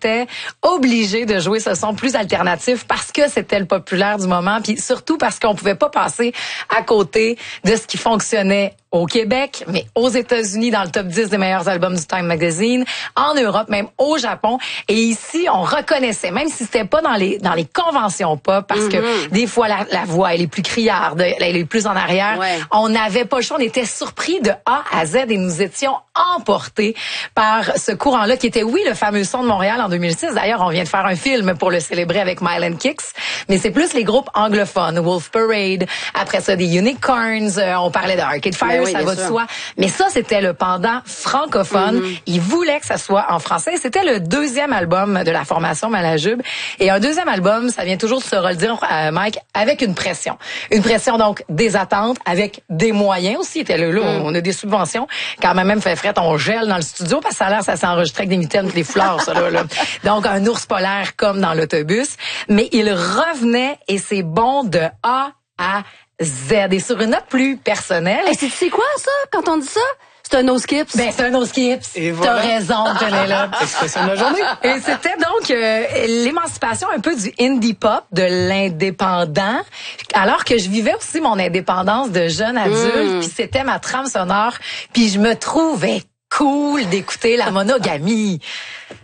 était obligé de jouer ce son plus alternatif parce que c'était le populaire du moment, puis surtout parce qu'on pouvait pas passer à côté de ce qui fonctionnait au Québec, mais aux États-Unis dans le top 10 des meilleurs albums du Time Magazine, en Europe, même au Japon. Et ici, on reconnaissait, même si c'était pas dans les conventions pop, parce que des fois, la voix, elle est plus criarde, elle est plus en arrière. Ouais. On n'avait pas le choix, on était surpris de A à Z et nous étions emportés par ce courant-là qui était, oui, le fameux son de Montréal en 2006. D'ailleurs, on vient de faire un film pour le célébrer avec Mylan Kicks, mais c'est plus les groupes anglophones, Wolf Parade, après ça, des Unicorns, on parlait de Arcade Fire, oui, ça va de soi. Mais ça, c'était le pendant francophone. Ils voulaient que ça soit en français. C'était le deuxième album de la formation Malajube. Et un deuxième album, ça vient toujours de se redire, Mike, avec une pression. Une pression, donc, des attentes, avec des moyens aussi. Était là, on a des subventions. Quand même fait fret, on gèle dans le studio, parce que ça a l'air, ça s'est enregistré avec des mitaines et des fleurs, ça, là. Donc, un ours polaire comme dans l'autobus. Mais il revenait, et c'est bon de A à Z. Et sur une note plus personnelle. Hey, c'est quoi, ça, quand on dit ça? C'est un no skips. Ben, c'est un no skips. Et voilà. T'as raison, Penelope. Expression de la journée. Et c'était donc l'émancipation un peu du indie pop, de l'indépendant, alors que je vivais aussi mon indépendance de jeune adulte, puis c'était ma trame sonore, puis je me trouvais cool d'écouter la monogamie.